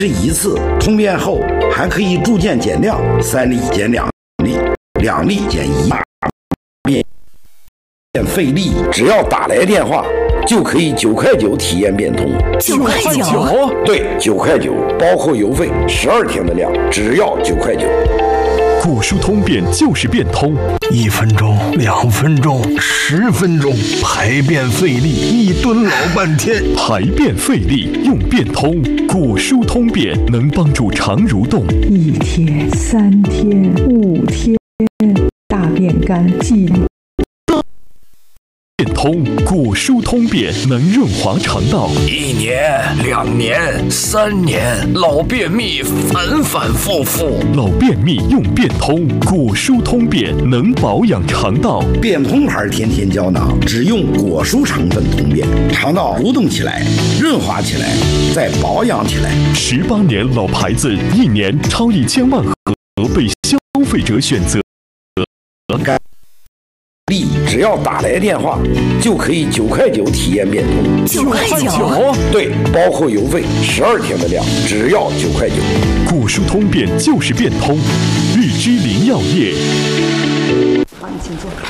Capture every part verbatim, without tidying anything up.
一次，通便后还可以逐渐减量，三粒减两粒，两粒减一，变变费力。只要打来电话，就可以九块九体验变通。 九块九？ 对，九块九，包括邮费，十二天的量，只要九块九。 果蔬通便就是变通， 一分钟、两分钟、十分钟，排便费力，一蹲老半天。 排便费力用变通，果蔬通便能帮助肠蠕动。 一天、三天、五天，大便干净。 变通果蔬通便能润滑肠道， 一年、两年、三年，老便秘反反复复。 老便秘用变通果蔬通便能保养肠道。 变通牌天天胶囊，只用果蔬成分通便，肠道蠕动起来，润滑起来，再保养起来。 十八年老牌子，一年超一千万盒被消费者选择。 只要打来电话，就可以九块九体验变通。 九块九？ 对，包括邮费，十二天的量，只要九块九。 果蔬通便就是变通，日之林药业。 好，你请坐。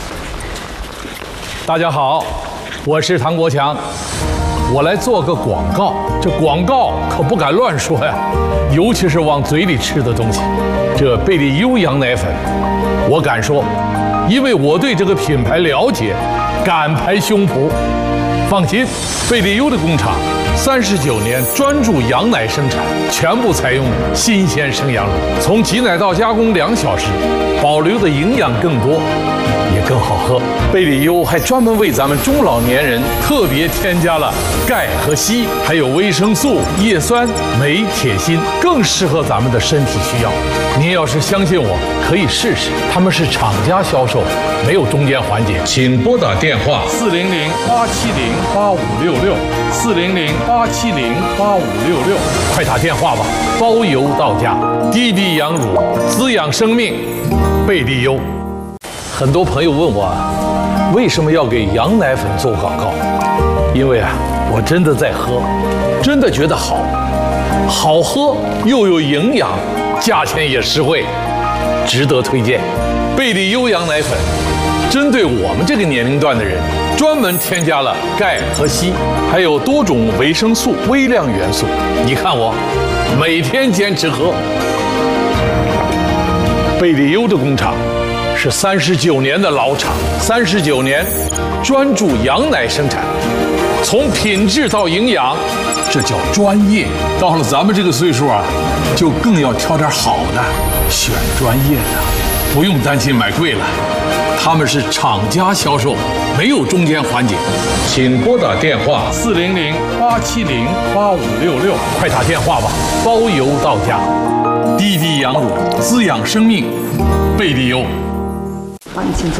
大家好，我是唐国强，我来做个广告。这广告可不敢乱说呀，尤其是往嘴里吃的东西。这贝利优羊奶粉，我敢说。因为我对这个品牌了解，敢拍胸脯。放心，贝利优的工厂三十九年专注羊奶生产，全部采用新鲜生羊乳，从挤奶到加工两小时，保留的营养更多，也更好喝。贝利优还专门为咱们中老年人特别添加了钙和硒，还有维生素、叶酸、镁、铁、锌，更适合咱们的身体需要。您要是相信我，可以试试。他们是厂家销售，没有中间环节。请拨打电话四零零八七零八五六六，四零零八七零八五六六，快打电话吧，包邮到家。滴滴羊乳，滋养生命，贝利优。很多朋友问我，为什么要给羊奶粉做广告？因为啊，我真的在喝，真的觉得好，好喝又有营养。价钱也实惠，值得推荐。贝利优羊奶粉针对我们这个年龄段的人，专门添加了钙和硒，还有多种维生素、微量元素。你看我每天坚持喝。贝利优的工厂是三十九年的老厂，三十九年专注羊奶生产，从品质到营养，这叫专业。到了咱们这个岁数啊，就更要挑点好的，选专业的，不用担心买贵了。他们是厂家销售，没有中间环节。请拨打电话四零零八七零八五六六，快打电话吧，包邮到家。滴滴羊乳，滋养生命，贝利优。 好，你请坐。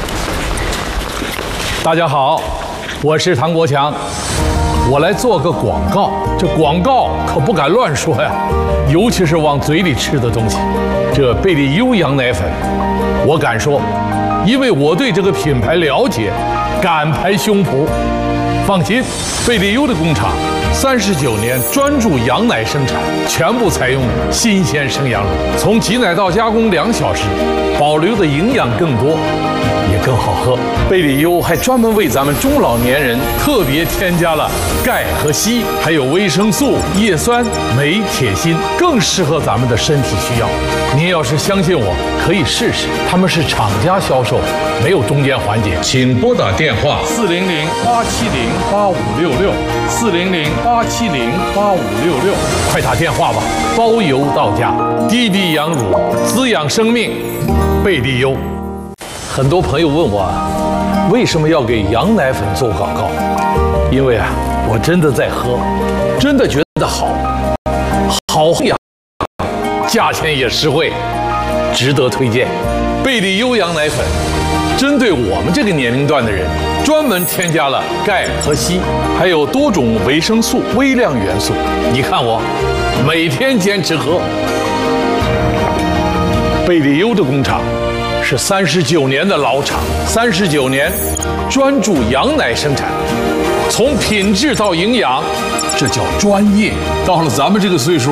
大家好，我是唐国强，我来做个广告。这广告可不敢乱说呀，尤其是往嘴里吃的东西。这贝利优羊奶粉，我敢说，因为我对这个品牌了解，敢拍胸脯。放心，贝利优的工厂三十九年专注羊奶生产，全部采用新鲜生羊乳，从挤奶到加工两小时，保留的营养更多，也更好喝。贝利优还专门为咱们中老年人特别添加了钙和硒，还有维生素、叶酸、镁、铁、锌，更适合咱们的身体需要。您要是相信我，可以试试。他们是厂家销售，没有中间环节。请拨打电话四零零八七零八五六六，四零零八七零八五六六，快打电话吧，包邮到家。滴滴羊乳，滋养生命，贝利优。很多朋友问我，为什么要给羊奶粉做广告？因为啊，我真的在喝，真的觉得好，好喝呀，价钱也实惠，值得推荐。贝利优羊奶粉针对我们这个年龄段的人，专门添加了钙和硒，还有多种维生素、微量元素。你看我每天坚持喝。贝利优的工厂是三十九年的老厂，三十九年专注羊奶生产，从品质到营养，这这叫专业。到了咱们这个岁数，